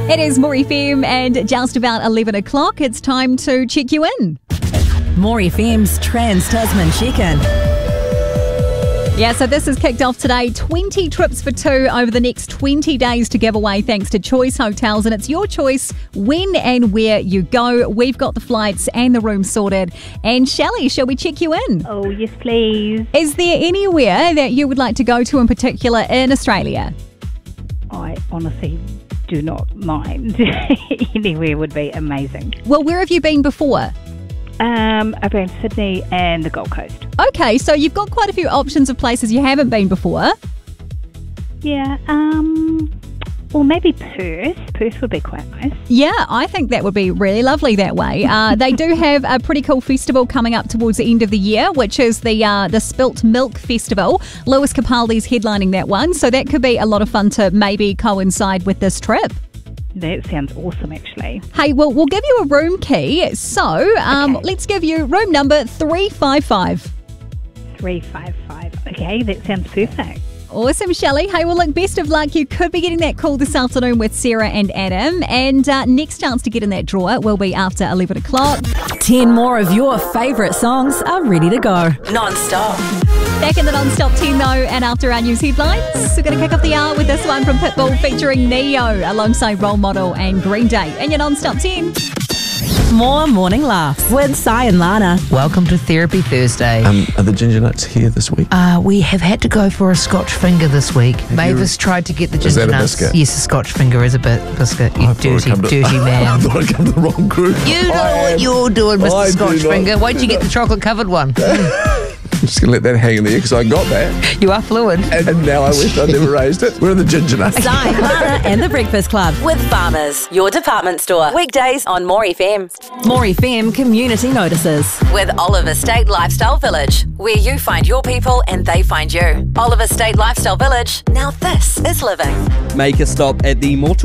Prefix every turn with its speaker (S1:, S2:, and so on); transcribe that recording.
S1: It is More FM and just about 11 o'clock. It's time to check you in.
S2: More FM's Trans-Tasman Check-In.
S1: Yeah, so this has kicked off today. 20 trips for two over the next 20 days to give away thanks to Choice Hotels. And it's your choice when and where you go. We've got the flights and the room sorted. And Shelley, shall we check you in?
S3: Oh, yes, please.
S1: Is there anywhere that you would like to go to in particular in Australia?
S3: I honestly do not mind. Anywhere would be amazing.
S1: Well, where have you been before?
S3: Around Sydney and the Gold Coast.
S1: Okay, so you've got quite a few options of places you haven't been before.
S3: Yeah, or maybe Perth. Perth would be quite nice.
S1: Yeah, I think that would be really lovely that way. They do have a pretty cool festival coming up towards the end of the year, which is the Spilt Milk Festival. Lewis Capaldi's headlining that one, so that could be a lot of fun to maybe coincide with this trip.
S3: That sounds awesome, actually.
S1: Hey, well, we'll give you a room key. So let's give you room number 355.
S3: 355. Okay, that sounds perfect.
S1: Awesome, Shelley. Hey, well, look, best of luck. You could be getting that call this afternoon with Sarah and Adam. And next chance to get in that drawer will be after 11 o'clock.
S2: 10 more of your favourite songs are ready to go. Non-stop.
S1: Back in the non-stop 10 though, and after our news headlines, we're going to kick off the hour with this one from Pitbull featuring Neo alongside Role Model and Green Day. In your non-stop 10.
S2: More morning laughs with Sai and Lana.
S4: Welcome to Therapy Thursday.
S5: Are the ginger nuts here this week?
S4: We have had to go for a Scotch finger this week. Mavis tried to get the ginger
S5: Is that a
S4: nuts.
S5: biscuit?
S4: Yes, a Scotch finger is a biscuit. You dirty
S5: I
S4: man.
S5: thought I'd come to the wrong group.
S4: You know what you're doing, Mr.
S5: I do
S4: Scotch
S5: not.
S4: finger. Why don't you get the chocolate covered one?
S5: I'm just going to let that hang in there because I got that.
S4: You are fluid.
S5: And now I wish I'd never raised it. Where are the ginger nuts?
S2: Sai, Lana and the Breakfast Club.
S6: With Farmers, your department store. Weekdays on More FM.
S2: More FM community notices.
S6: With Oliver State Lifestyle Village, where you find your people and they find you. Oliver State Lifestyle Village. Now this is living.
S7: Make a stop at the Mortal